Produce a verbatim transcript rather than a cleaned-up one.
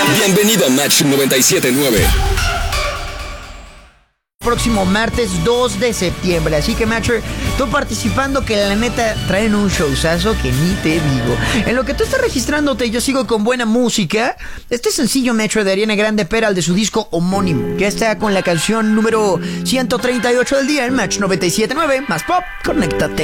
Bienvenido a Match noventa y siete punto nueve. Próximo martes dos de septiembre. Así que, Matcher, tú participando, que la neta traen un showzazo que ni te digo. En lo que tú estás registrándote, yo sigo con buena música. Este sencillo, Matcher, de Ariana Grande Peral, de su disco homónimo, ya está con la canción número ciento treinta y ocho del día en Match noventa y siete punto nueve. Más pop, conéctate.